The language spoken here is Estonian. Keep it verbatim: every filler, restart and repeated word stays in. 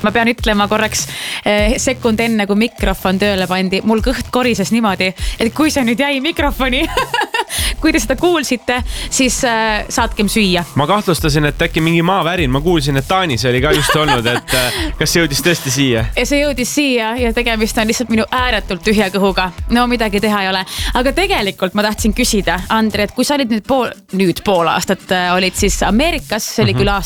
ma pean ütlema korraks eh, sekund enne, kui mikrofon tööle pandi, mul kõht korises niimoodi, et kui see nüüd jäi mikrofoni, kui te seda kuulsite, siis äh, saatkem süüa. Ma kahtlustasin, et äkki mingi maavärin, ma kuulsin, et Taanis oli ka just olnud, et äh, kas see jõudis tõesti siia? Ja see jõudis siia ja tegemist on lihtsalt minu ääretult tühja kõhuga. No midagi teha ei ole. Aga tegelikult ma tahtsin küsida, Andre, et kui sa olid nüüd pool, nüüd pool aastat olid siis Ameerikas, see oli küll aasta